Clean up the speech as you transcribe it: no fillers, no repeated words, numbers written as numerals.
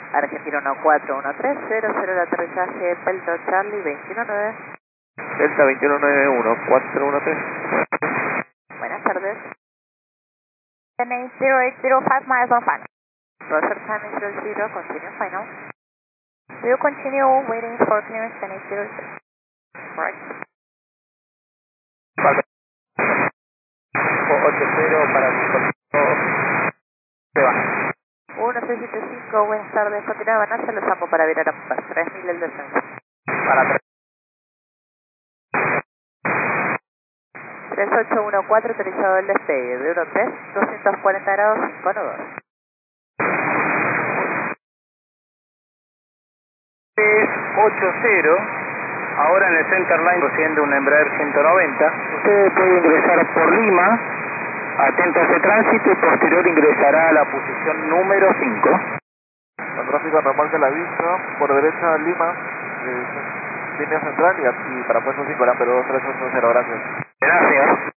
Argentino 1413, 00 el aterrizaje, Delta Charlie 219. Delta 2191, 413. Buenas tardes. 0805 miles on final. Roger, time 00, continue final. Do you continue waiting for clearance 10-806? Correct. 80 para el se baja. 1675, buenas tardes. Continúa Vanessa, los amo para virar a Paz. 3000 el descenso. Para 3814, autorizado el despegue. De 13, 240 grados, 592. 380, ahora en el center line recibiendo un Embraer 190. Usted puede ingresar por Lima, atento a ese tránsito y posterior ingresará a la posición número 5. El tráfico normal de la vista, por derecha Lima, línea central y para puesto 5, pero 2380, gracias. Gracias.